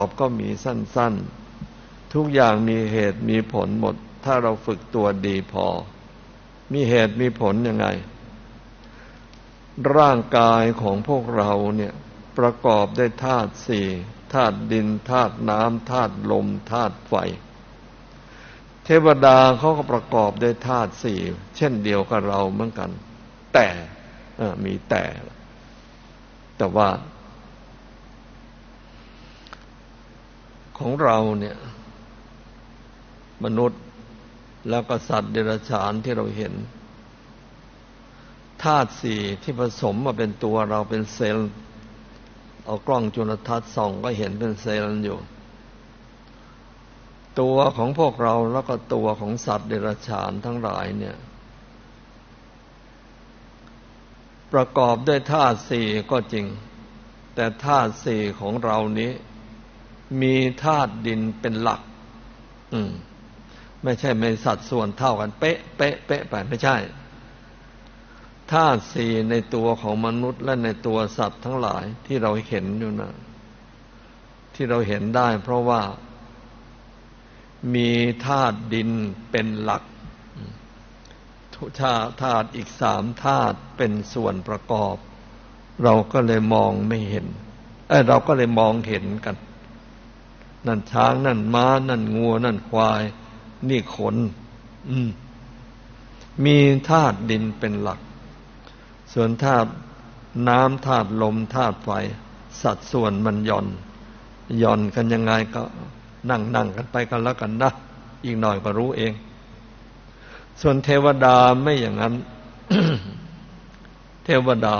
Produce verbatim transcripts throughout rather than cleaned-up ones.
อบก็มีสั้นๆทุกอย่างมีเหตุมีผลหมดถ้าเราฝึกตัวดีพอมีเหตุมีผลยังไงร่างกายของพวกเราเนี่ยประกอบด้วยธาตุสี่ธาตุดินธาตุน้ำธาตุลมธาตุไฟเทวดาเขาก็ประกอบด้วยธาตุสี่เช่นเดียวกับเราเหมือนกันแต่มีแต่แต่ว่าของเราเนี่ยมนุษย์แล้วก็สัตว์เดรัจฉานที่เราเห็นธาตุสี่ที่ผสมมาเป็นตัวเราเป็นเซลล์เอากล้องจุลทรรศน์ส่องก็เห็นเป็นเซลล์อยู่ตัวของพวกเราแล้วก็ตัวของสัตว์เดรัจฉานทั้งหลายเนี่ยประกอบด้วยธาตุสี่ก็จริงแต่ธาตุสี่ของเรานี้มีธาตุดินเป็นหลักอืมไม่ใช่ไม่สัดส่วนเท่ากันเป๊ะเป๊ะเป๊ะไปไม่ใช่ธาตุสี่ในตัวของมนุษย์และในตัวสัตว์ทั้งหลายที่เราเห็นอยู่นะที่เราเห็นได้เพราะว่ามีธาตุดินเป็นหลักธาตุธาตุอีกสามธาตุเป็นส่วนประกอบเราก็เลยมองไม่เห็นเอ้ยเราก็เลยมองเห็นกันนั่นช้างนั่นม้านั่นงัวนั่นควายนี่คนอืมมีธาตุดินเป็นหลักส่วนธาตุน้ำธาตุลมธาตุไฟสัดส่วนมันหย่อนหย่อนกันยังไงก็นั่งนั่งกันไปกันแล้วกันนะอีกหน่อยก็รู้เองส่วนเทวดาไม่อย่างนั้น เทวดา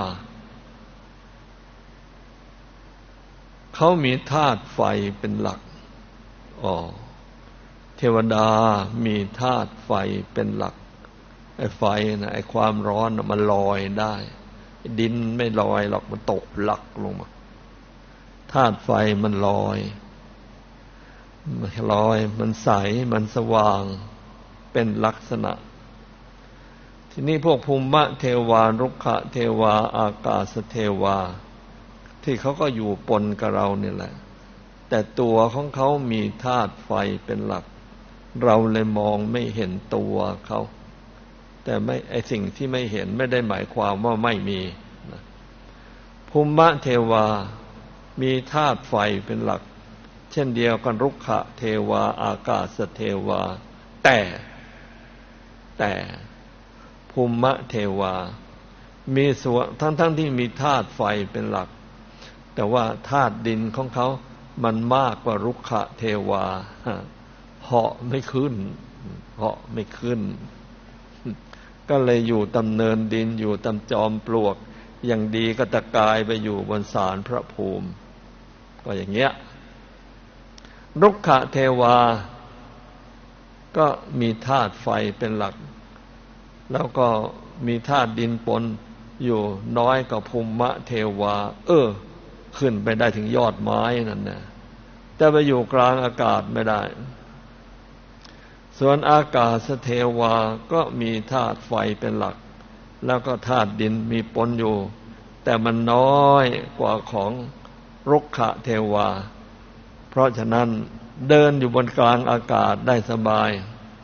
เขามีธาตุไฟเป็นหลักอ๋อเทวดามีธาตุไฟเป็นหลักไอ้ไฟนะไอ้ความร้อนนะมันลอยได้ดินไม่ลอยหรอกมันตกหลักลงมาธาตุไฟมันลอยมันลอยมันใสมันสว่างเป็นลักษณะทีนี้พวกภูมิเทวารุกขเทวาอากาศเทวาที่เขาก็อยู่ปนกับเราเนี่ยแหละแต่ตัวของเขามีธาตุไฟเป็นหลักเราเลยมองไม่เห็นตัวเขาแต่ไม่ไอสิ่งที่ไม่เห็นไม่ได้หมายความว่าไม่มีนะภูมิเทวามีธาตุไฟเป็นหลักเช่นเดียวกันรุกขเทวาอากาศเทวาแต่แต่ภูมิเทวามีส่วนทั้งๆ ท, ที่มีธาตุไฟเป็นหลักแต่ว่าธาตุดินของเขามันมากกว่ารุกขเทวาเหาะไม่ขึ้นเหาะไม่ขึ้นก็เลยอยู่ตำเนินดินอยู่ตำจอมปลวกอย่างดีก็ตะกายไปอยู่บนศาลพระภูมิก็อย่างเงี้ยรุกขเทวาก็มีธาตุไฟเป็นหลักแล้วก็มีธาตุดินปนอยู่น้อยกว่าภูมิเทวาเออขึ้นไปได้ถึงยอดไม้นั่นนะแต่ไปอยู่กลางอากาศไม่ได้ส่วนอากาศเทวาก็มีธาตุไฟเป็นหลักแล้วก็ธาตุดินมีปนอยู่แต่มันน้อยกว่าของรุกขเทวาเพราะฉะนั้นเดินอยู่บนกลางอากาศได้สบาย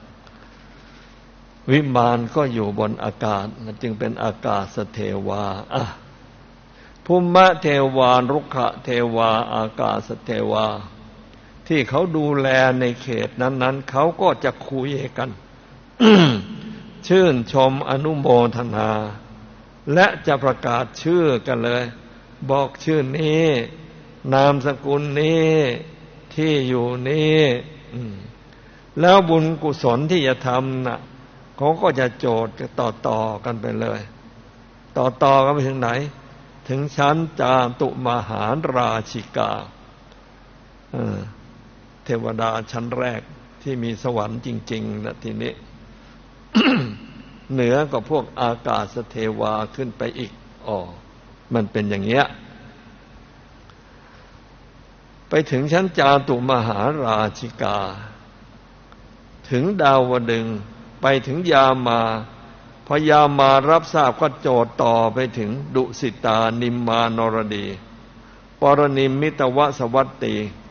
วิมานก็อยู่บนอากาศจึงเป็นอากาศเทวาอ่ะภูมิเทวารุกขเทวาอากาศเทวาที่เขาดูแลในเขตนั้นๆเขาก็จะคุยกัน ชื่นชมอนุโมทนาและจะประกาศชื่อกันเลยบอกชื่อนี้นามสกุลนี้ที่อยู่นี้แล้วบุญกุศลที่จะทำน่ะเขาก็จะโจทย์ต่อๆกันไปเลยต่อๆกันไปถึงไหนถึงชั้นจาตุมหาราชิกาเทวดาชั้นแรกที่มีสวรรค์จริงๆนะทีนี้ เหนือกว่าพวกอากาศเทวาขึ้นไปอีกอ๋อมันเป็นอย่างเงี้ยไปถึงชั้นจาตุมหาราชิกาถึงดาวดึงส์ไปถึงยามาพอยามารับทราบก็โจทย์ต่อไปถึงดุสิตานิมมานรดีปรนิมมิตวสวัตตี